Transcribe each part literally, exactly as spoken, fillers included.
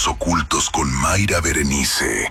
misterios ocultos con Mayra Berenice.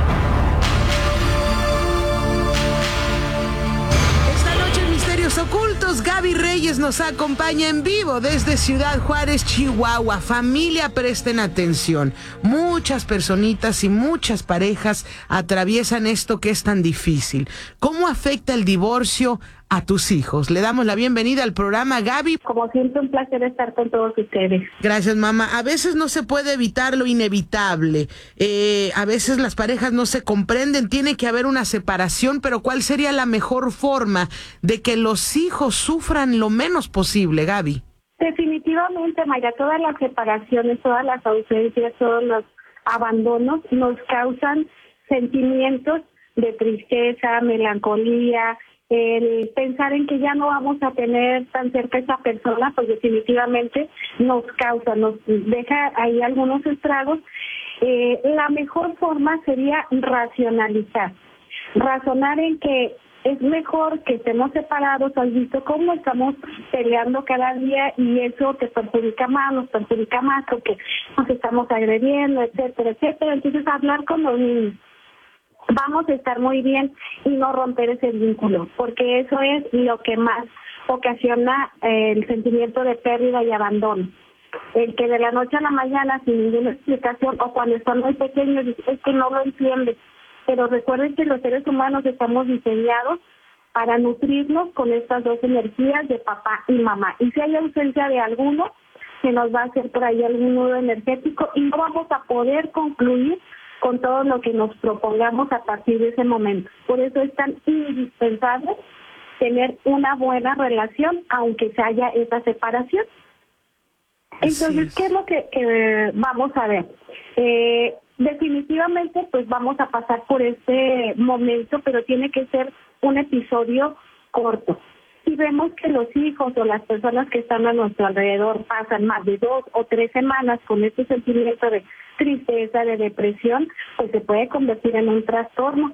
Esta noche en Misterios Ocultos, Gaby Reyes nos acompaña en vivo desde Ciudad Juárez, Chihuahua. Familia, presten atención. Muchas personitas y muchas parejas atraviesan esto que es tan difícil. ¿Cómo afecta el divorcio a tus hijos? Le damos la bienvenida al programa, Gaby. Como siempre, un placer estar con todos ustedes. Gracias, mamá. A veces no se puede evitar lo inevitable. Eh, a veces las parejas no se comprenden, tiene que haber una separación, pero ¿cuál sería la mejor forma de que los hijos sufran lo menos posible, Gaby? Definitivamente, Mayra, todas las separaciones, todas las ausencias, todos los abandonos nos causan sentimientos de tristeza, melancolía. El pensar en que ya no vamos a tener tan cerca a esa persona, pues definitivamente nos causa, nos deja ahí algunos estragos. Eh, la mejor forma sería racionalizar, razonar en que es mejor que estemos separados. Has visto cómo estamos peleando cada día y eso te perjudica más, nos perjudica más porque nos estamos agrediendo, etcétera, etcétera. Entonces hablar con los niños. Vamos a estar muy bien y no romper ese vínculo, porque eso es lo que más ocasiona eh, el sentimiento de pérdida y abandono. El que de la noche a la mañana, sin ninguna explicación, o cuando están muy pequeños, es que no lo entienden. Pero recuerden que los seres humanos estamos diseñados para nutrirnos con estas dos energías de papá y mamá. Y si hay ausencia de alguno, se nos va a hacer por ahí algún nudo energético y no vamos a poder concluir con todo lo que nos propongamos a partir de ese momento. Por eso es tan indispensable tener una buena relación, aunque se haya esa separación. Entonces, es. ¿qué es lo que, que vamos a ver? Eh, definitivamente, pues vamos a pasar por este momento, pero tiene que ser un episodio corto. Si vemos que los hijos o las personas que están a nuestro alrededor pasan más de dos o tres semanas con este sentimiento de tristeza, de depresión, pues se puede convertir en un trastorno.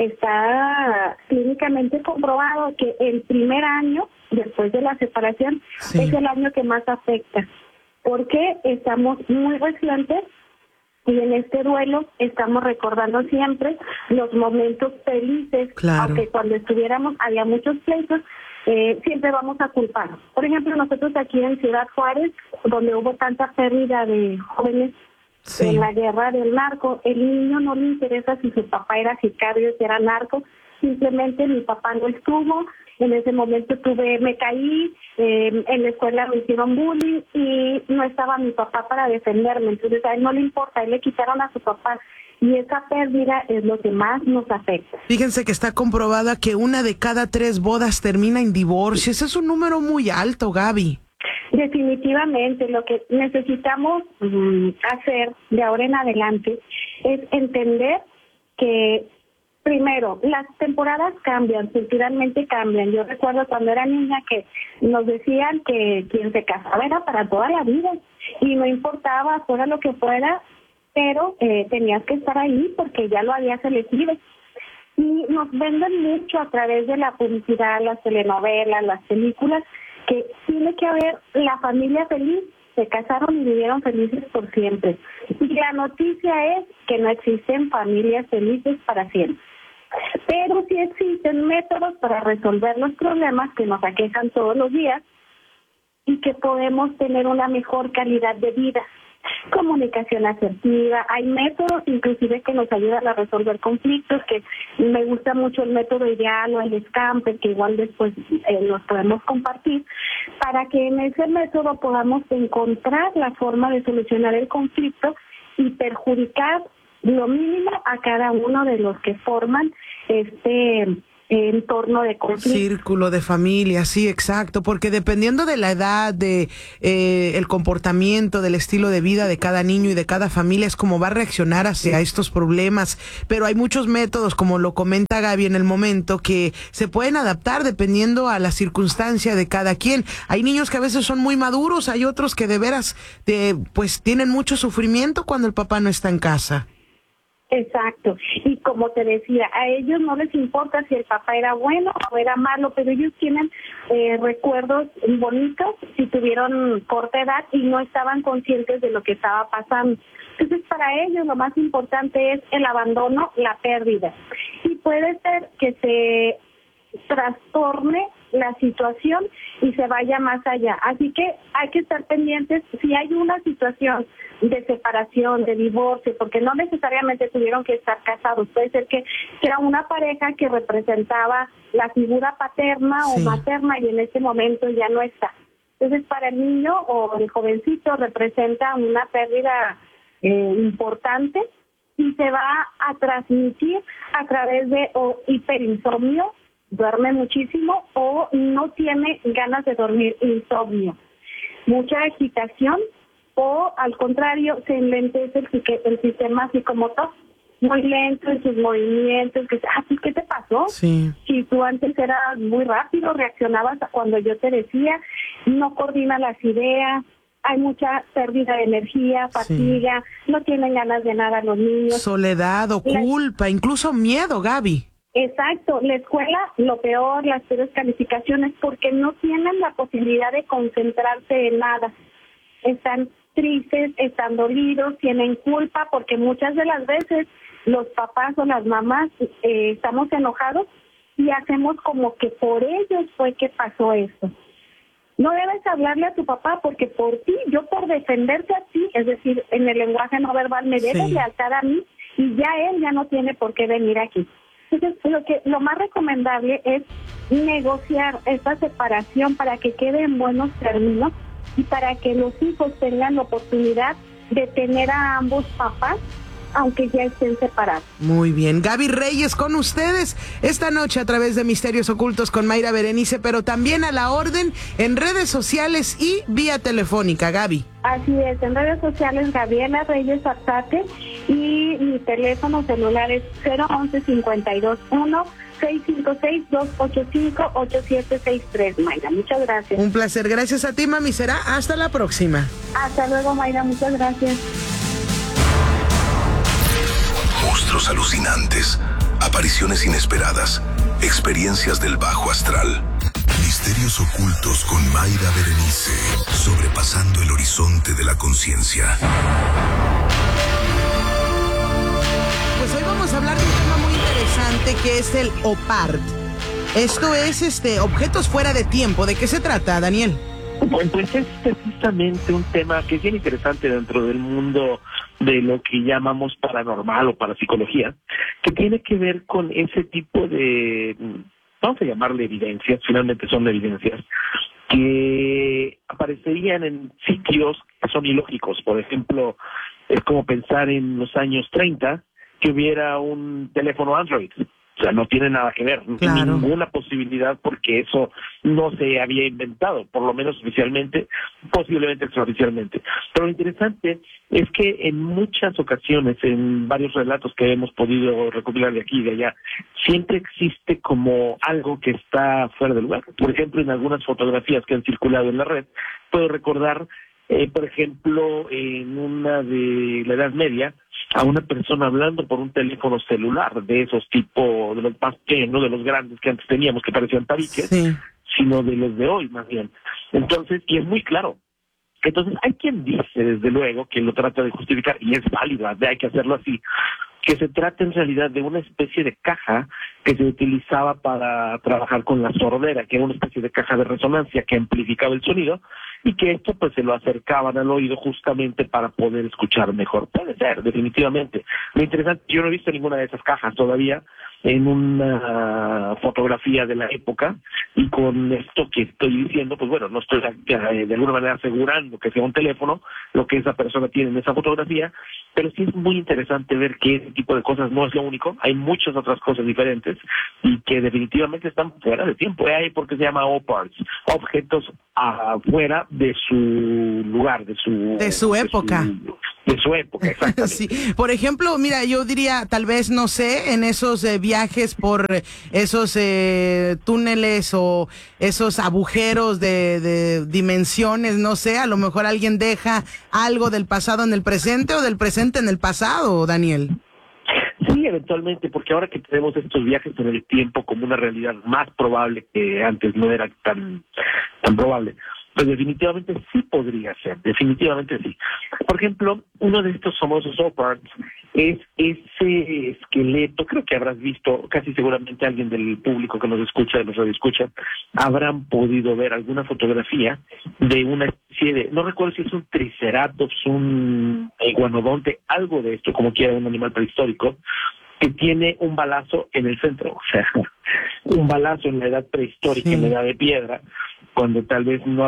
Está clínicamente comprobado que el primer año después de la separación sí. es el año que más afecta, porque estamos muy recientes y en este duelo estamos recordando siempre los momentos felices, claro. aunque cuando estuviéramos había muchos pleitos. Eh, siempre vamos a culpar. Por ejemplo, nosotros aquí en Ciudad Juárez, donde hubo tanta pérdida de jóvenes sí. en la guerra del narco, el niño no le interesa si su papá era sicario, si era narco, simplemente mi papá no estuvo, en ese momento tuve, me caí, eh, en la escuela me hicieron bullying y no estaba mi papá para defenderme, entonces a él no le importa, a él le quitaron a su papá. Y esa pérdida es lo que más nos afecta. Fíjense que está comprobada que una de cada tres bodas termina en divorcio. Ese es un número muy alto, Gaby. Definitivamente, lo que necesitamos um, hacer de ahora en adelante es entender que, primero, las temporadas cambian, culturalmente cambian. Yo recuerdo cuando era niña que nos decían que quien se casaba era para toda la vida y no importaba, fuera lo que fuera, pero eh, tenías que estar ahí porque ya lo habías elegido. Y nos venden mucho a través de la publicidad, las telenovelas, las películas, que tiene que haber la familia feliz, se casaron y vivieron felices por siempre. Y la noticia es que no existen familias felices para siempre. Pero sí existen métodos para resolver los problemas que nos aquejan todos los días y que podemos tener una mejor calidad de vida. Comunicación asertiva, hay métodos inclusive que nos ayudan a resolver conflictos, que me gusta mucho el método ideal o el Scamper, que igual después eh, los podemos compartir, para que en ese método podamos encontrar la forma de solucionar el conflicto y perjudicar lo mínimo a cada uno de los que forman este entorno de conflicto. Círculo de familia, sí, exacto, porque dependiendo de la edad, de eh, el comportamiento, del estilo de vida de cada niño y de cada familia es como va a reaccionar hacia estos problemas, pero hay muchos métodos, como lo comenta Gaby en el momento, que se pueden adaptar dependiendo a la circunstancia de cada quien. Hay niños que a veces son muy maduros, hay otros que de veras de, pues tienen mucho sufrimiento cuando el papá no está en casa. Exacto, y como te decía, a ellos no les importa si el papá era bueno o era malo, pero ellos tienen eh, recuerdos bonitos si tuvieron corta edad y no estaban conscientes de lo que estaba pasando. Entonces, para ellos lo más importante es el abandono, la pérdida. Y puede ser que se trastorne la situación y se vaya más allá. Así que hay que estar pendientes si hay una situación de separación, de divorcio, porque no necesariamente tuvieron que estar casados. Puede ser que era una pareja que representaba la figura paterna sí. o materna y en este momento ya no está. Entonces, para el niño o el jovencito representa una pérdida eh, importante y se va a transmitir a través de o hiperinsomnio, duerme muchísimo o no tiene ganas de dormir, insomnio, mucha agitación o al contrario se enlentece el, el sistema psicomotor, muy lento en sus movimientos, que ah, ¿qué te pasó? Sí. Si tú antes eras muy rápido, reaccionabas cuando yo te decía, no coordina las ideas, hay mucha pérdida de energía, fatiga, sí. no tienen ganas de nada los niños. Soledad o culpa, la... incluso miedo, Gaby. Exacto, la escuela, lo peor, las peores calificaciones, porque no tienen la posibilidad de concentrarse en nada. Están tristes, están dolidos, tienen culpa, porque muchas de las veces los papás o las mamás eh, estamos enojados y hacemos como que por ellos fue que pasó esto. No debes hablarle a tu papá porque por ti, yo por defenderte a ti, es decir, en el lenguaje no verbal me debes sí. lealtad a mí y ya él ya no tiene por qué venir aquí. Entonces, lo que lo más recomendable es negociar esta separación para que quede en buenos términos y para que los hijos tengan la oportunidad de tener a ambos papás, aunque ya estén separados. Muy bien. Gaby Reyes con ustedes esta noche a través de Misterios Ocultos con Mayra Berenice, pero también a la orden en redes sociales y vía telefónica, Gaby. Así es, en redes sociales Gabriela Reyes Arzate y mi teléfono celular es cero once cincuenta y dos uno seis cinco seis dos ocho cinco ocho siete seis tres. Mayra, muchas gracias. Un placer, gracias a ti, mami, será hasta la próxima. Hasta luego, Mayra, muchas gracias. Monstruos alucinantes, apariciones inesperadas, experiencias del bajo astral. Misterios ocultos con Mayra Berenice, sobrepasando el horizonte de la conciencia. Pues hoy vamos a hablar de un tema muy interesante que es el O P A R T. Esto es este objetos fuera de tiempo. ¿De qué se trata, Daniel? Bueno, pues es precisamente un tema que es bien interesante dentro del mundo de lo que llamamos paranormal o parapsicología, que tiene que ver con ese tipo de, vamos a llamarle evidencias, finalmente son evidencias, que aparecerían en sitios que son ilógicos. Por ejemplo, es como pensar en los años treinta que hubiera un teléfono Android. O sea, no tiene nada que ver, no tiene claro. ninguna posibilidad porque eso no se había inventado, por lo menos oficialmente, posiblemente extraoficialmente. Pero lo interesante es que en muchas ocasiones, en varios relatos que hemos podido recopilar de aquí y de allá, siempre existe como algo que está fuera de lugar. Por ejemplo, en algunas fotografías que han circulado en la red, puedo recordar, eh, por ejemplo, en una de la Edad Media, a una persona hablando por un teléfono celular de esos tipos, de los más pequeños, de los grandes que antes teníamos que parecían tabiques, sí. sino de los de hoy más bien. Entonces, y es muy claro. Entonces, hay quien dice, desde luego, que lo trata de justificar, y es válido, hay que hacerlo así, que se trata en realidad de una especie de caja que se utilizaba para trabajar con la sordera, que era una especie de caja de resonancia que amplificaba el sonido, y que esto pues se lo acercaban al oído justamente para poder escuchar mejor. Puede ser, definitivamente. Lo interesante, yo no he visto ninguna de esas cajas todavía en una fotografía de la época, y con esto que estoy diciendo, pues bueno, no estoy eh, de alguna manera asegurando que sea un teléfono lo que esa persona tiene en esa fotografía, pero sí es muy interesante ver que ese tipo de cosas no es lo único, hay muchas otras cosas diferentes y que definitivamente están fuera de tiempo. Hay porque se llama O P A R Ts, objetos afuera de su lugar, de su de su época. De su, de su época, exactamente. Sí. Por ejemplo, mira, yo diría, tal vez, no sé, en esos eh, viajes por esos eh, túneles o esos agujeros de, de dimensiones, no sé, a lo mejor alguien deja algo del pasado en el presente o del presente en el pasado, Daniel. Sí, eventualmente, porque ahora que tenemos estos viajes en el tiempo como una realidad más probable que antes no era tan, tan probable, pues definitivamente sí podría ser, definitivamente sí. Por ejemplo, uno de estos famosos O-Parts es ese esqueleto, creo que habrás visto, casi seguramente alguien del público que nos escucha, de los radioescuchas, habrán podido ver alguna fotografía de una especie de, no recuerdo si es un triceratops, un iguanodonte, algo de esto, como quiera, un animal prehistórico, que tiene un balazo en el centro, o sea, un balazo en la edad prehistórica, sí, en la edad de piedra, cuando tal vez no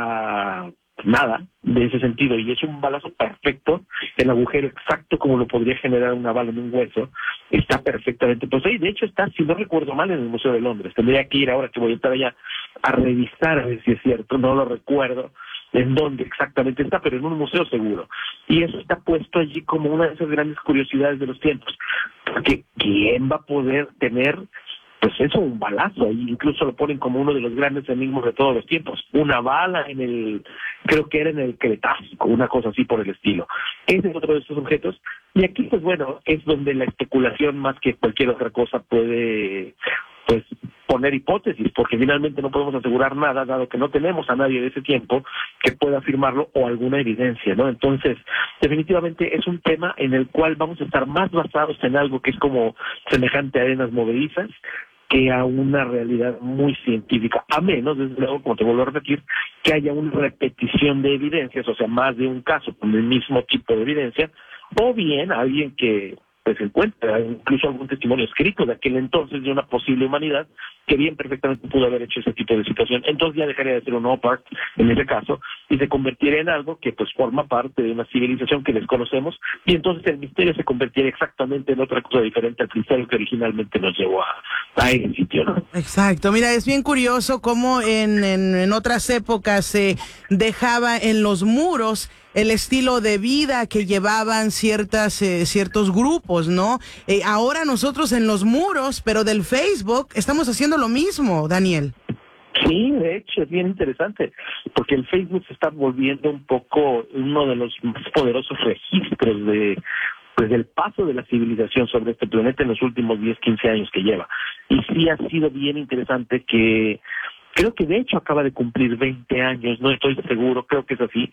había nada de ese sentido, y es un balazo perfecto, el agujero exacto como lo podría generar una bala en un hueso, está perfectamente, pues ahí de hecho está, si no recuerdo mal, en el Museo de Londres. Tendría que ir ahora que voy a estar allá a revisar a ver si es cierto, no lo recuerdo en dónde exactamente está, pero en un museo seguro. Y eso está puesto allí como una de esas grandes curiosidades de los tiempos, porque ¿quién va a poder tener, pues eso, un balazo? Ahí incluso lo ponen como uno de los grandes enigmas de todos los tiempos, una bala en el, creo que era en el Cretácico, una cosa así por el estilo. Ese es otro de estos objetos, y aquí pues bueno, es donde la especulación más que cualquier otra cosa puede, pues, poner hipótesis, porque finalmente no podemos asegurar nada, dado que no tenemos a nadie de ese tiempo que pueda afirmarlo o alguna evidencia, ¿no? Entonces, definitivamente es un tema en el cual vamos a estar más basados en algo que es como semejante a arenas movedizas, que a una realidad muy científica, a menos, desde luego, como te vuelvo a repetir, que haya una repetición de evidencias, o sea, más de un caso con el mismo tipo de evidencia, o bien alguien que pues encuentra incluso algún testimonio escrito de aquel entonces de una posible humanidad que bien perfectamente pudo haber hecho ese tipo de situación. Entonces ya dejaría de ser un O-Part en ese caso y se convertiría en algo que pues forma parte de una civilización que desconocemos, y entonces el misterio se convertiría exactamente en otra cosa diferente al misterio que originalmente nos llevó a, a ese sitio, ¿no? Exacto. Mira, es bien curioso cómo en, en, en otras épocas se dejaba en los muros el estilo de vida que llevaban ciertas eh, ciertos grupos, ¿no? Eh, ahora nosotros en los muros, pero del Facebook, estamos haciendo lo mismo, Daniel. Sí, de hecho, es bien interesante, porque el Facebook se está volviendo un poco uno de los más poderosos registros de pues del paso de la civilización sobre este planeta en los últimos diez, quince años que lleva. Y sí ha sido bien interesante que creo que de hecho acaba de cumplir veinte años, no estoy seguro, creo que es así.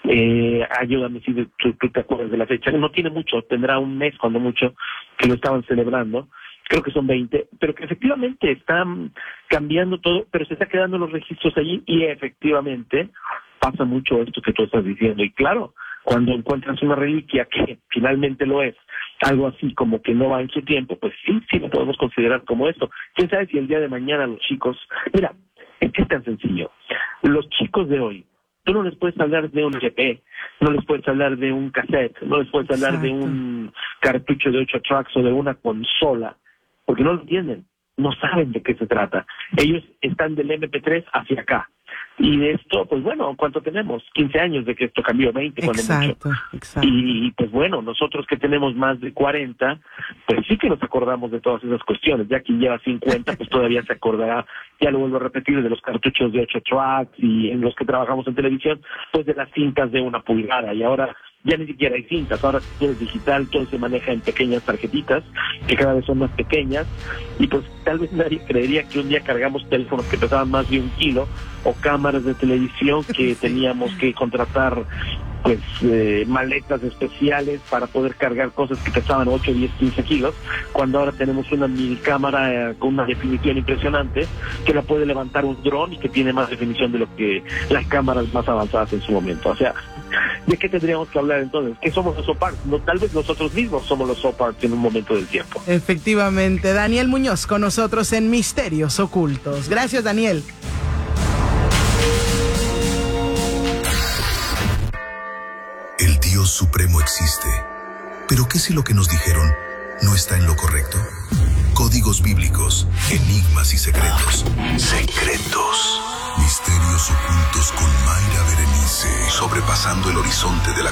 Eh, ayúdame si tú, tú te acuerdas de la fecha. No tiene mucho, tendrá un mes cuando mucho que lo estaban celebrando. Creo que son veinte, pero que efectivamente están cambiando todo, pero se está quedando los registros allí y efectivamente pasa mucho esto que tú estás diciendo. Y claro, cuando encuentras una reliquia que finalmente lo es, algo así como que no va en su tiempo, pues sí, sí lo podemos considerar como esto. ¿Quién sabe si el día de mañana los chicos... Mira, es que es tan sencillo. Los chicos de hoy, tú no les puedes hablar de un L P, no les puedes hablar de un cassette, no les puedes hablar Exacto. de un cartucho de ocho tracks o de una consola, porque no lo entienden, no saben de qué se trata. Ellos están del M P tres hacia acá. Y de esto, pues bueno, ¿cuánto tenemos? quince años de que esto cambió, veinte cuando exacto, mucho. Exacto. Y pues bueno, nosotros que tenemos más de cuarenta, pues sí que nos acordamos de todas esas cuestiones. Ya quien lleva cincuenta, pues todavía se acordará, ya lo vuelvo a repetir, de los cartuchos de ocho tracks y en los que trabajamos en televisión, pues de las cintas de una pulgada. Y ahora ya ni siquiera hay cintas, ahora todo es digital, todo se maneja en pequeñas tarjetitas, que cada vez son más pequeñas, y pues tal vez nadie creería que un día cargamos teléfonos que pesaban más de un kilo, o cámaras de televisión que teníamos que contratar pues eh, maletas especiales para poder cargar cosas que pesaban ocho, diez, quince kilos, cuando ahora tenemos una mini cámara eh, con una definición impresionante que la puede levantar un dron y que tiene más definición de lo que las cámaras más avanzadas en su momento. O sea, ¿de qué tendríamos que hablar entonces? ¿Qué somos los O-Parts? No, tal vez nosotros mismos somos los O-Parts en un momento del tiempo. Efectivamente. Daniel Muñoz con nosotros en Misterios Ocultos. Gracias, Daniel. El Dios Supremo existe. Pero ¿qué si lo que nos dijeron no está en lo correcto? Códigos bíblicos, enigmas y secretos. Secretos. Misterios ocultos con Mayra Berenice. Sobrepasando el horizonte de la...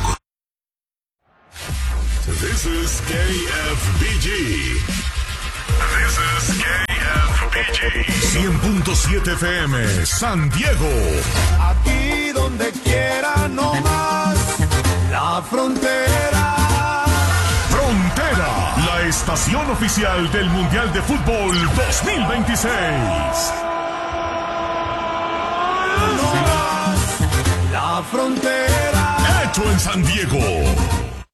This is K F B G. This is K F B G. cien punto siete F M, San Diego. Aquí donde quiera, no más. La frontera. Frontera, la estación estación oficial del Mundial de Fútbol dos mil veintiséis. La frontera. Hecho en San Diego.